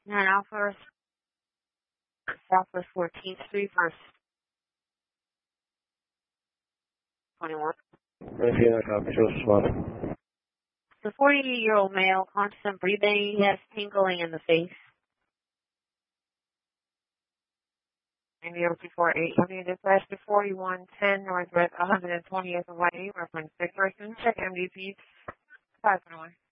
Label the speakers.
Speaker 1: 9 Alpha, Southwest 14th Street, first 21.
Speaker 2: Indiana copy, Joseph One.
Speaker 1: The 48-year-old male, constant breathing, has tingling in the face.
Speaker 3: India 248, dispatch to 4110 Northwest 120th Hawaii, reference 6 person, check MDP 521.